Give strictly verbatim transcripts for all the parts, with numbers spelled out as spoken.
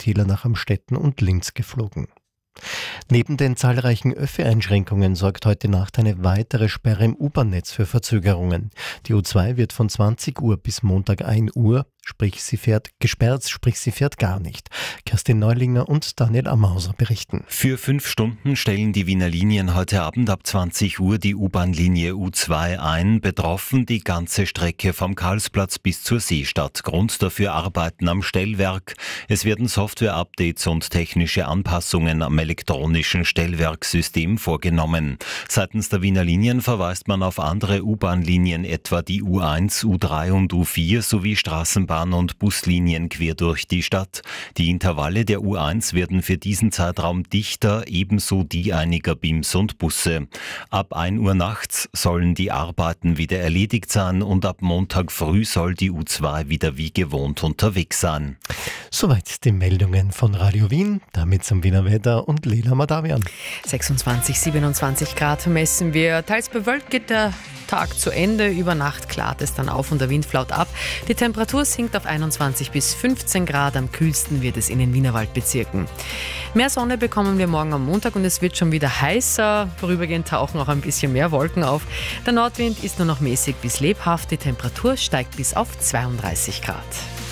Spitäler nach Amstetten und Linz geflogen. Neben den zahlreichen Öffi-Einschränkungen sorgt heute Nacht eine weitere Sperre im U-Bahn-Netz für Verzögerungen. Die U zwei wird von zwanzig Uhr bis Montag ein Uhr, sprich sie fährt gesperrt, sprich sie fährt gar nicht. Kerstin Neulinger und Daniel Amhauser berichten. Für fünf Stunden stellen die Wiener Linien heute Abend ab zwanzig Uhr die U-Bahn-Linie U zwei ein, betroffen die ganze Strecke vom Karlsplatz bis zur Seestadt. Grund dafür Arbeiten am Stellwerk. Es werden Software-Updates und technische Anpassungen am elektronischen Stellwerkssystem vorgenommen. Seitens der Wiener Linien verweist man auf andere U-Bahn-Linien, etwa die U eins, U drei und U vier sowie Straßenbahn- und Buslinien quer durch die Stadt. Die Intervalle der U eins werden für diesen Zeitraum dichter, ebenso die einiger B I Ms und Busse. Ab ein Uhr nachts sollen die Arbeiten wieder erledigt sein und ab Montag früh soll die U zwei wieder wie gewohnt unterwegs sein. Soweit die Meldungen von Radio Wien, damit zum Wiener Wetter und Leila Madavian. sechsundzwanzig, siebenundzwanzig Grad messen wir. Teils bewölkt geht der Tag zu Ende. Über Nacht klart es dann auf und der Wind flaut ab. Die Temperatur sinkt auf einundzwanzig bis fünfzehn Grad. Am kühlsten wird es in den Wienerwaldbezirken. Mehr Sonne bekommen wir morgen am Montag und es wird schon wieder heißer. Vorübergehend tauchen auch ein bisschen mehr Wolken auf. Der Nordwind ist nur noch mäßig bis lebhaft. Die Temperatur steigt bis auf zweiunddreißig Grad.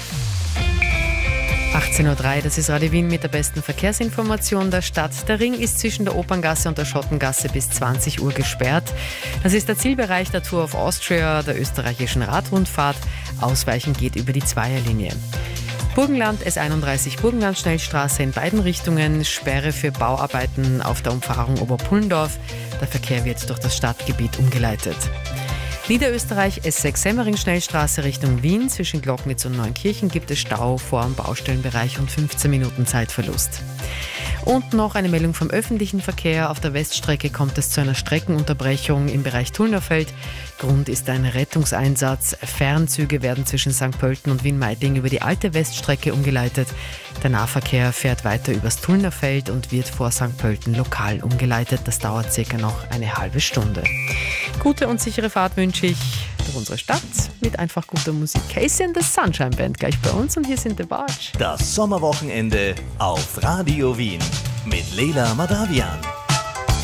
achtzehn Uhr drei, das ist Radio Wien mit der besten Verkehrsinformation der Stadt. Der Ring ist zwischen der Operngasse und der Schottengasse bis zwanzig Uhr gesperrt. Das ist der Zielbereich der Tour of Austria, der österreichischen Radrundfahrt. Ausweichen geht über die Zweierlinie. Burgenland, S einunddreißig Burgenland Schnellstraße in beiden Richtungen, Sperre für Bauarbeiten auf der Umfahrung Oberpullendorf. Der Verkehr wird durch das Stadtgebiet umgeleitet. Niederösterreich, S sechs Semmering Schnellstraße Richtung Wien. Zwischen Glocknitz und Neunkirchen gibt es Stau vor dem Baustellenbereich und fünfzehn Minuten Zeitverlust. Und noch eine Meldung vom öffentlichen Verkehr. Auf der Weststrecke kommt es zu einer Streckenunterbrechung im Bereich Tullnerfeld. Grund ist ein Rettungseinsatz. Fernzüge werden zwischen Sankt Pölten und Wien-Meidling über die alte Weststrecke umgeleitet. Der Nahverkehr fährt weiter übers Tullnerfeld und wird vor Sankt Pölten lokal umgeleitet. Das dauert circa noch eine halbe Stunde. Gute und sichere Fahrt wünsche ich durch unsere Stadt mit einfach guter Musik. Casey and the Sunshine Band gleich bei uns und hier sind The Barge. Das Sommerwochenende auf Radio Wien mit Leila Madavian.